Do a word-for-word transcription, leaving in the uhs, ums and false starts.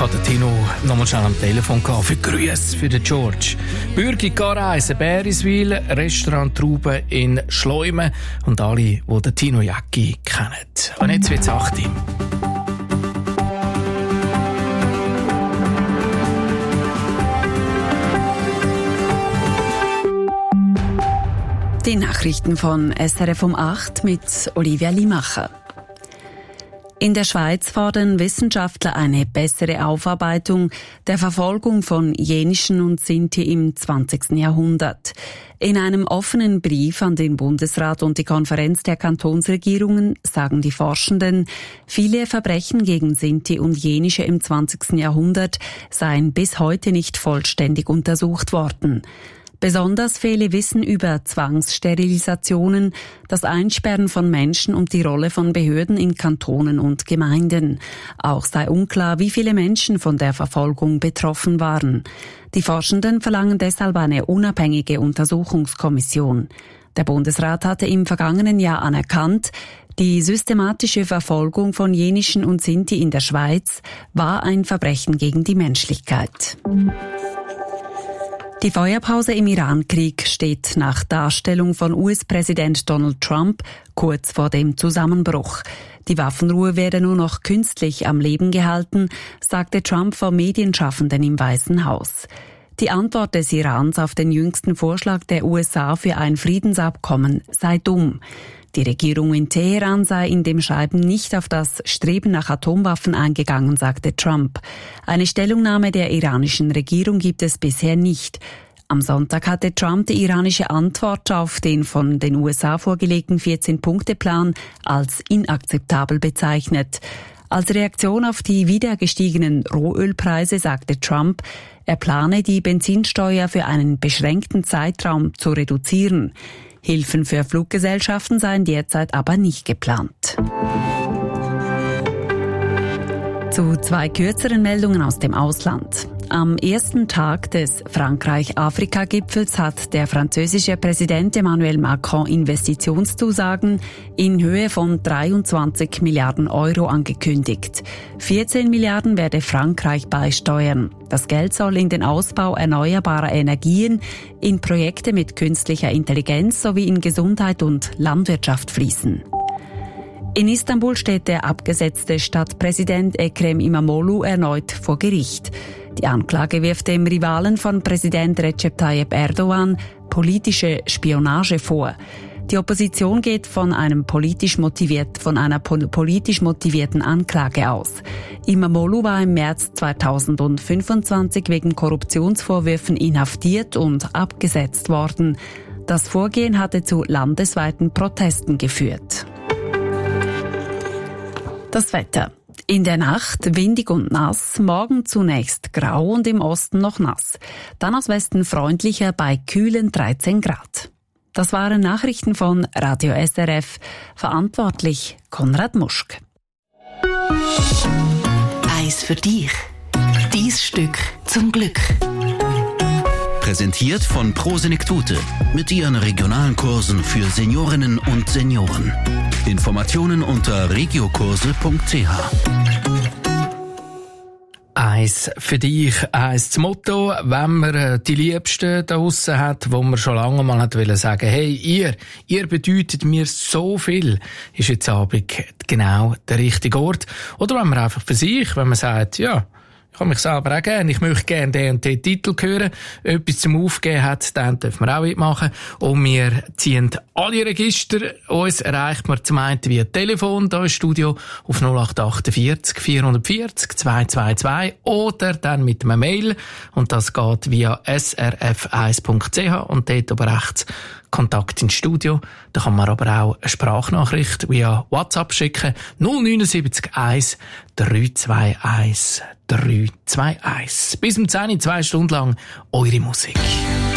habe den Tino noch mal schnell am Telefon gehabt für Grüße für den George. Bürgi Gareise, Bäriswil, Restaurant Trauben in Schleumen und alle, die den Tino Jäcki kennen. Und jetzt wird's acht. Die Nachrichten von S R F um acht mit Olivia Limacher. In der Schweiz fordern Wissenschaftler eine bessere Aufarbeitung der Verfolgung von Jenischen und Sinti im zwanzigsten Jahrhundert. In einem offenen Brief an den Bundesrat und die Konferenz der Kantonsregierungen sagen die Forschenden, viele Verbrechen gegen Sinti und Jenische im zwanzigsten Jahrhundert seien bis heute nicht vollständig untersucht worden. Besonders fehle Wissen über Zwangssterilisationen, das Einsperren von Menschen und die Rolle von Behörden in Kantonen und Gemeinden. Auch sei unklar, wie viele Menschen von der Verfolgung betroffen waren. Die Forschenden verlangen deshalb eine unabhängige Untersuchungskommission. Der Bundesrat hatte im vergangenen Jahr anerkannt, die systematische Verfolgung von Jenischen und Sinti in der Schweiz war ein Verbrechen gegen die Menschlichkeit. Die Feuerpause im Iran-Krieg steht nach Darstellung von U S-Präsident Donald Trump kurz vor dem Zusammenbruch. Die Waffenruhe werde nur noch künstlich am Leben gehalten, sagte Trump vor Medienschaffenden im Weißen Haus. Die Antwort des Irans auf den jüngsten Vorschlag der U S A für ein Friedensabkommen sei dumm. Die Regierung in Teheran sei in dem Schreiben nicht auf das Streben nach Atomwaffen eingegangen, sagte Trump. Eine Stellungnahme der iranischen Regierung gibt es bisher nicht. Am Sonntag hatte Trump die iranische Antwort auf den von den U S A vorgelegten vierzehn-Punkte-Plan als inakzeptabel bezeichnet. Als Reaktion auf die wieder gestiegenen Rohölpreise sagte Trump, er plane, die Benzinsteuer für einen beschränkten Zeitraum zu reduzieren. Hilfen für Fluggesellschaften seien derzeit aber nicht geplant. Zu zwei kürzeren Meldungen aus dem Ausland. Am ersten Tag des Frankreich-Afrika-Gipfels hat der französische Präsident Emmanuel Macron Investitionszusagen in Höhe von dreiundzwanzig Milliarden Euro angekündigt. vierzehn Milliarden werde Frankreich beisteuern. Das Geld soll in den Ausbau erneuerbarer Energien, in Projekte mit künstlicher Intelligenz sowie in Gesundheit und Landwirtschaft fließen. In Istanbul steht der abgesetzte Stadtpräsident Ekrem İmamoğlu erneut vor Gericht. Die Anklage wirft dem Rivalen von Präsident Recep Tayyip Erdogan politische Spionage vor. Die Opposition geht von einem politisch motiviert, von einer politisch motivierten Anklage aus. İmamoğlu war im März zweitausendfünfundzwanzig wegen Korruptionsvorwürfen inhaftiert und abgesetzt worden. Das Vorgehen hatte zu landesweiten Protesten geführt. Das Wetter. In der Nacht windig und nass, morgen zunächst grau und im Osten noch nass. Dann aus Westen freundlicher bei kühlen dreizehn Grad. Das waren Nachrichten von Radio S R F. Verantwortlich Konrad Muschk. Eis für dich. Dies Stück zum Glück. Präsentiert von Prosenektute mit ihren regionalen Kursen für Seniorinnen und Senioren. Informationen unter regiokurse punkt c h. Eins für dich, eins zum Motto, wenn man die Liebsten da draussen hat, wo man schon lange mal hat wollen sagen, hey, ihr, ihr bedeutet mir so viel, ist jetzt Abend genau der richtige Ort. Oder wenn man einfach für sich, wenn man sagt, ja, ich habe mich selber auch gerne. Ich möchte gerne den und den Titel hören. Etwas zum Aufgeben hat, dann dürfen wir auch mitmachen. Und wir ziehen alle Register. Uns erreicht man zum einen via Telefon hier im Studio auf null acht achtundvierzig vierhundertvierzig zweihundertzweiundzwanzig oder dann mit einer Mail. Und das geht via s r f eins punkt c h und dort oben rechts Kontakt ins Studio. Da kann man aber auch eine Sprachnachricht via WhatsApp schicken. null neun sieben eins drei zwei eins drei zwei eins. Bis um zehn Uhr, zwei Stunden lang, eure Musik.